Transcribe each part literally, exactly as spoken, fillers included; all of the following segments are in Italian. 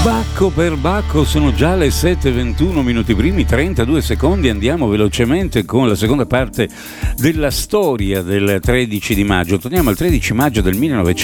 Bacco per bacco, sono già le sette e ventuno minuti primi, trentadue secondi, andiamo velocemente con la seconda parte della storia del tredici di maggio. Torniamo al tredici maggio del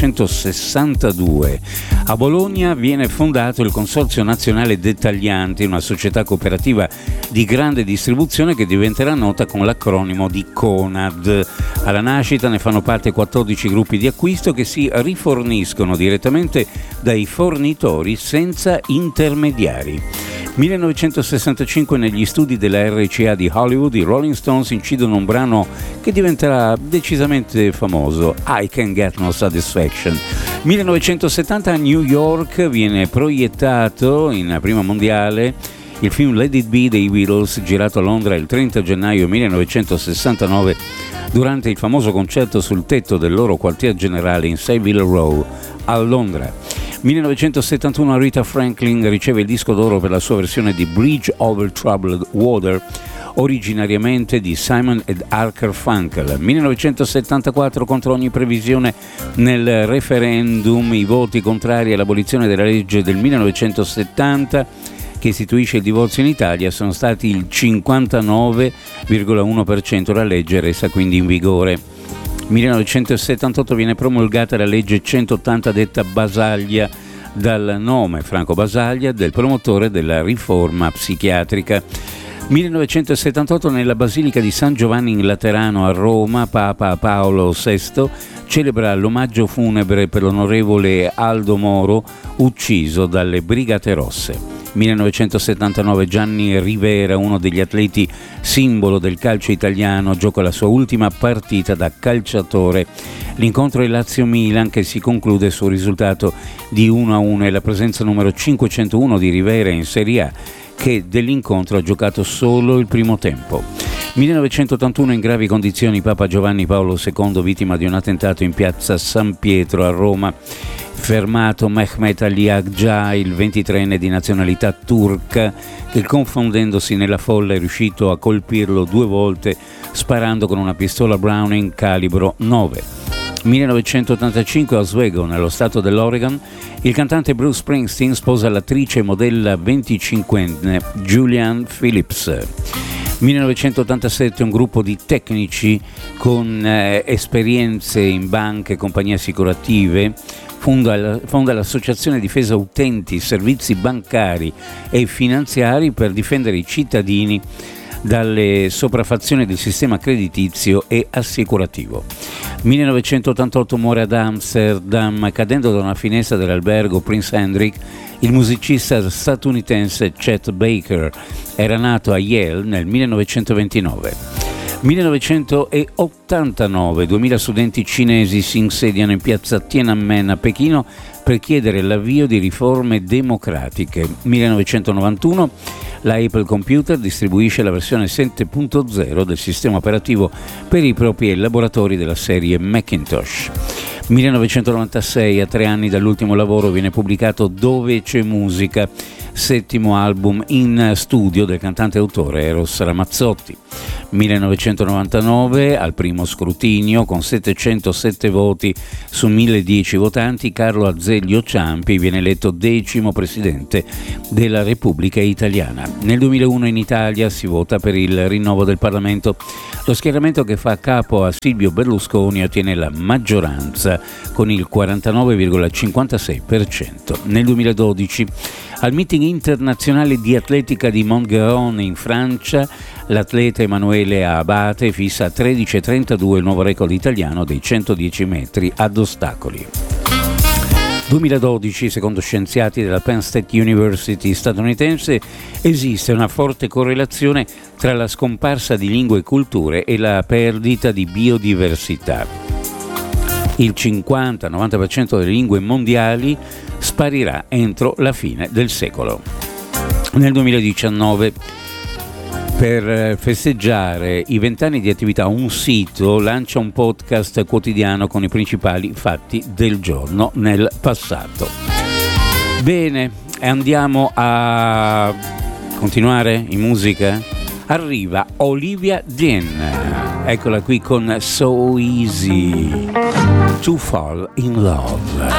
millenovecentosessantadue. A Bologna viene fondato il Consorzio Nazionale Dettaglianti, una società cooperativa di grande distribuzione che diventerà nota con l'acronimo di CONAD. Alla nascita ne fanno parte quattordici gruppi di acquisto che si riforniscono direttamente dai fornitori senza intermediari. millenovecentosessantacinque, negli studi della R C A di Hollywood, i Rolling Stones incidono un brano che diventerà decisamente famoso, I Can't Get No Satisfaction. millenovecentosettanta, a New York viene proiettato in prima mondiale il film Let It Be dei Beatles, girato a Londra il trenta gennaio millenovecentosessantanove durante il famoso concerto sul tetto del loro quartier generale in Savile Row a Londra. millenovecentosettantuno, Rita Franklin riceve il disco d'oro per la sua versione di Bridge Over Troubled Water, originariamente di Simon ed Garfunkel. millenovecentosettantaquattro, contro ogni previsione nel referendum, i voti contrari all'abolizione della legge del millenovecentosettanta che istituisce il divorzio in Italia sono stati il cinquantanove virgola uno per cento. La legge resta quindi in vigore. millenovecentosettantotto viene promulgata la legge centottanta detta Basaglia, dal nome Franco Basaglia del promotore della riforma psichiatrica. millenovecentosettantotto, nella Basilica di San Giovanni in Laterano a Roma, Papa Paolo sesto celebra l'omaggio funebre per l'onorevole Aldo Moro, ucciso dalle Brigate Rosse. millenovecentosettantanove, Gianni Rivera, uno degli atleti simbolo del calcio italiano, gioca la sua ultima partita da calciatore. L'incontro è Lazio-Milan, che si conclude sul risultato di uno a uno, e la presenza numero cinquecentouno di Rivera in Serie A, che dell'incontro ha giocato solo il primo tempo. millenovecentottantuno, in gravi condizioni Papa Giovanni Paolo secondo, vittima di un attentato in piazza San Pietro a Roma. Fermato Mehmet Ali Agca, il ventitreenne di nazionalità turca, che confondendosi nella folla è riuscito a colpirlo due volte sparando con una pistola Browning calibro nove. millenovecentottantacinque, a Oswego, nello stato dell'Oregon, il cantante Bruce Springsteen sposa l'attrice e modella venticinquenne Julianne Phillips. millenovecentottantasette, un gruppo di tecnici con eh, esperienze in banche e compagnie assicurative fonda, fonda l'Associazione Difesa Utenti, Servizi Bancari e Finanziari per difendere i cittadini dalle sopraffazioni del sistema creditizio e assicurativo. millenovecentottantotto, muore ad Amsterdam cadendo da una finestra dell'albergo Prince Hendrik il musicista statunitense Chet Baker. Era nato a Yale nel millenovecentoventinove. millenovecentottantanove, duemila studenti cinesi si insediano in piazza Tiananmen a Pechino per chiedere l'avvio di riforme democratiche. millenovecentonovantuno, la Apple Computer distribuisce la versione sette punto zero del sistema operativo per i propri laboratori della serie Macintosh. millenovecentonovantasei, a tre anni dall'ultimo lavoro, viene pubblicato Dove c'è musica, settimo album in studio del cantante e autore Eros Ramazzotti. millenovecentonovantanove, al primo scrutinio, con settecentosette voti su mille dieci votanti, Carlo Azeglio Ciampi viene eletto decimo presidente della Repubblica Italiana. Nel duemilauno in Italia si vota per il rinnovo del Parlamento. Lo schieramento che fa capo a Silvio Berlusconi ottiene la maggioranza con il quarantanove virgola cinquantasei per cento. Nel duemiladodici, al meeting internazionale di atletica di Montgeron in Francia, l'atleta Emanuele Abate fissa a tredici e trentadue il nuovo record italiano dei centodieci metri ad ostacoli. duemiladodici, secondo scienziati della Penn State University statunitense, esiste una forte correlazione tra la scomparsa di lingue e culture e la perdita di biodiversità. Il cinquanta novanta per cento delle lingue mondiali sparirà entro la fine del secolo. Nel duemiladiciannove, per festeggiare i vent'anni di attività, un sito lancia un podcast quotidiano con i principali fatti del giorno nel passato. Bene, andiamo a continuare in musica. Arriva Olivia Dean, eccola qui con So Easy to Fall in Love.